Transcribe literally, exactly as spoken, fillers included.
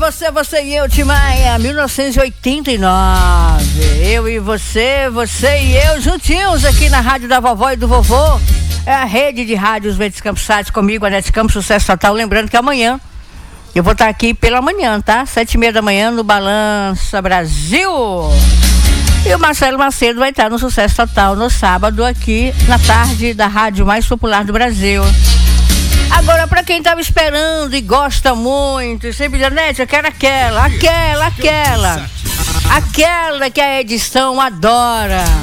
você, você e eu, Timaya, mil novecentos e oitenta e nove. Eu e você, você e eu juntinhos aqui na rádio da vovó e do vovô. É a rede de rádios Verdes Campos Sites comigo, Anete Campos, sucesso total. Lembrando que amanhã eu vou estar aqui pela manhã, tá? Sete e meia da manhã no Balança Brasil. E o Marcelo Macedo vai estar no Sucesso Total no sábado aqui na tarde da rádio mais popular do Brasil. Agora, pra quem tava esperando e gosta muito, e sempre diz, Nete, eu quero aquela, aquela, aquela. Aquela que a edição adora.